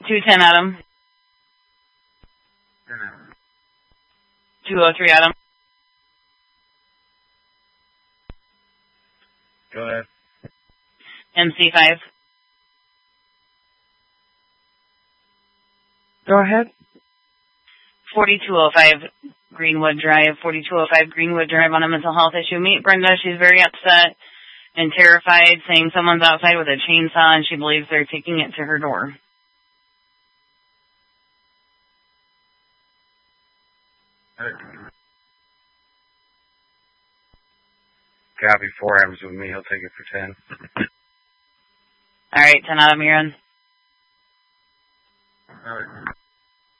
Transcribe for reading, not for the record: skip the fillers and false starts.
210 Adam. 203 Adam. Go ahead. MC5. Go ahead. 4205 Greenwood Drive. 4205 Greenwood Drive on a mental health issue. Meet Brenda. She's very upset and terrified, saying someone's outside with a chainsaw and she believes they're taking it to her door. Copy. 4 happens with me. He'll take it for 10. All right, 10 Adam, you're in. All right.